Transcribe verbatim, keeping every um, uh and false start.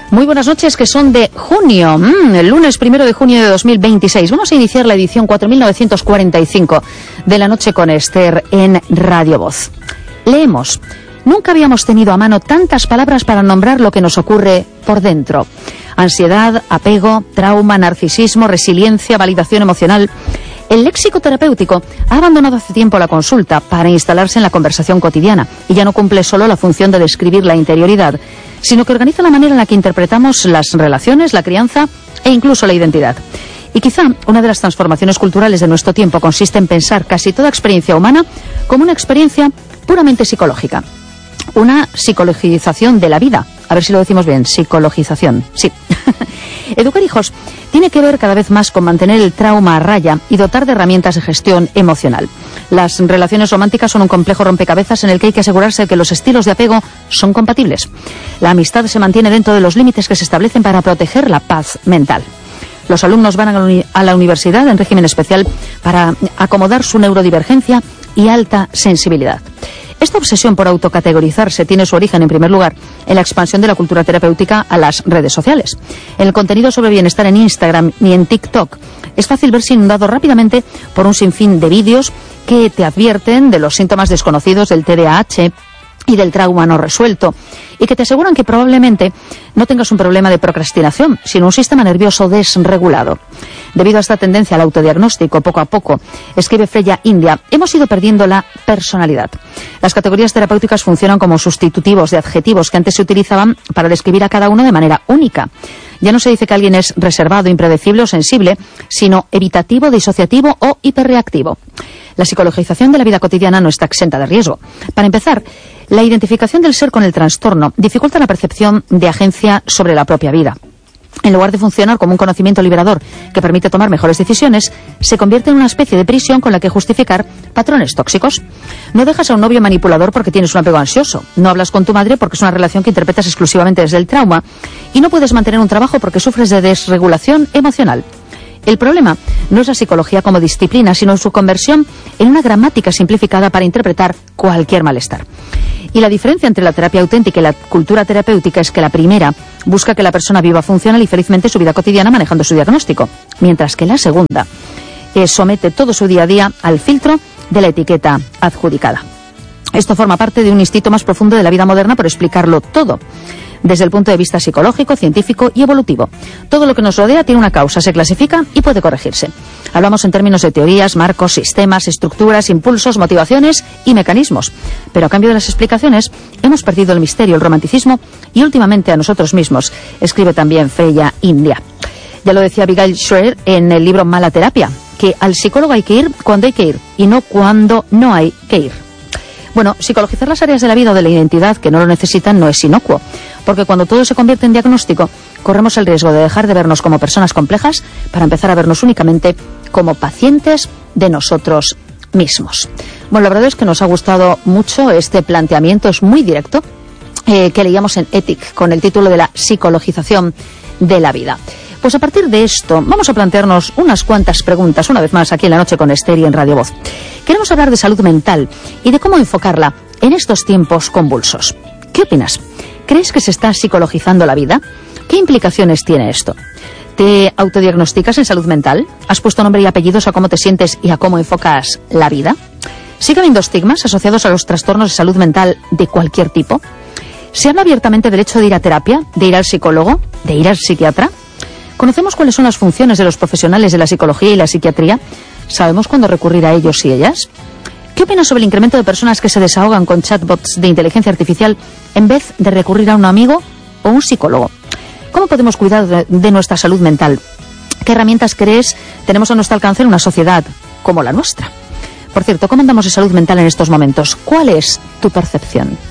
Muy buenas noches, que son de junio, mm, el lunes primero de junio de dos mil veintiséis. Vamos a iniciar la edición cuatro mil novecientos cuarenta y cinco de La Noche con Esther en Radio Voz. Leemos: nunca habíamos tenido a mano tantas palabras para nombrar lo que nos ocurre por dentro. Ansiedad, apego, trauma, narcisismo, resiliencia, validación emocional. El léxico terapéutico ha abandonado hace tiempo la consulta para instalarse en la conversación cotidiana y ya no cumple solo la función de describir la interioridad, sino que organiza la manera en la que interpretamos las relaciones, la crianza e incluso la identidad. Y quizá una de las transformaciones culturales de nuestro tiempo consiste en pensar casi toda experiencia humana como una experiencia puramente psicológica. Una psicologización de la vida. A ver si lo decimos bien, psicologización, sí. Educar hijos tiene que ver cada vez más con mantener el trauma a raya y dotar de herramientas de gestión emocional. Las relaciones románticas son un complejo rompecabezas en el que hay que asegurarse de que los estilos de apego son compatibles. La amistad se mantiene dentro de los límites que se establecen para proteger la paz mental. Los alumnos van a la, uni- a la universidad en régimen especial para acomodar su neurodivergencia y alta sensibilidad. Esta obsesión por autocategorizarse tiene su origen, en primer lugar, en la expansión de la cultura terapéutica a las redes sociales. En el contenido sobre bienestar en Instagram y en TikTok es fácil verse inundado rápidamente por un sinfín de vídeos que te advierten de los síntomas desconocidos del T D A H y del trauma no resuelto, y que te aseguran que probablemente no tengas un problema de procrastinación, sino un sistema nervioso desregulado. Debido a esta tendencia al autodiagnóstico, poco a poco, escribe Freya India, hemos ido perdiendo la personalidad. Las categorías terapéuticas funcionan como sustitutivos de adjetivos que antes se utilizaban para describir a cada uno de manera única. Ya no se dice que alguien es reservado, impredecible o sensible, sino evitativo, disociativo o hiperreactivo. La psicologización de la vida cotidiana no está exenta de riesgo. Para empezar, la identificación del ser con el trastorno dificulta la percepción de agencia sobre la propia vida. En lugar de funcionar como un conocimiento liberador que permite tomar mejores decisiones, se convierte en una especie de prisión con la que justificar patrones tóxicos. No dejas a un novio manipulador porque tienes un apego ansioso. No hablas con tu madre porque es una relación que interpretas exclusivamente desde el trauma. Y no puedes mantener un trabajo porque sufres de desregulación emocional. El problema no es la psicología como disciplina, sino su conversión en una gramática simplificada para interpretar cualquier malestar. Y la diferencia entre la terapia auténtica y la cultura terapéutica es que la primera busca que la persona viva funcional y felizmente su vida cotidiana manejando su diagnóstico, mientras que la segunda eh, somete todo su día a día al filtro de la etiqueta adjudicada. Esto forma parte de un instinto más profundo de la vida moderna por explicarlo todo, desde el punto de vista psicológico, científico y evolutivo. Todo lo que nos rodea tiene una causa, se clasifica y puede corregirse. Hablamos en términos de teorías, marcos, sistemas, estructuras, impulsos, motivaciones y mecanismos. Pero a cambio de las explicaciones, hemos perdido el misterio, el romanticismo y últimamente a nosotros mismos, escribe también Freya India. Ya lo decía Abigail Shrier en el libro Mala Terapia, que al psicólogo hay que ir cuando hay que ir y no cuando no hay que ir. Bueno, psicologizar las áreas de la vida o de la identidad que no lo necesitan no es inocuo, porque cuando todo se convierte en diagnóstico, corremos el riesgo de dejar de vernos como personas complejas para empezar a vernos únicamente como pacientes de nosotros mismos. Bueno, la verdad es que nos ha gustado mucho este planteamiento, es muy directo, eh, que leíamos en Ethic con el título de la psicologización de la vida. Pues a partir de esto vamos a plantearnos unas cuantas preguntas, una vez más aquí en La Noche con Esther y en Radio Voz. Queremos hablar de salud mental y de cómo enfocarla en estos tiempos convulsos. ¿Qué opinas? ¿Crees que se está psicologizando la vida? ¿Qué implicaciones tiene esto? ¿Te autodiagnosticas en salud mental? ¿Has puesto nombre y apellidos a cómo te sientes y a cómo enfocas la vida? ¿Sigue habiendo estigmas asociados a los trastornos de salud mental de cualquier tipo? ¿Se habla abiertamente del hecho de ir a terapia, de ir al psicólogo, de ir al psiquiatra? ¿Conocemos cuáles son las funciones de los profesionales de la psicología y la psiquiatría? ¿Sabemos cuándo recurrir a ellos y ellas? ¿Qué opinas sobre el incremento de personas que se desahogan con chatbots de inteligencia artificial en vez de recurrir a un amigo o un psicólogo? ¿Cómo podemos cuidar de, de nuestra salud mental? ¿Qué herramientas crees tenemos a nuestro alcance en una sociedad como la nuestra? Por cierto, ¿cómo andamos de salud mental en estos momentos? ¿Cuál es tu percepción?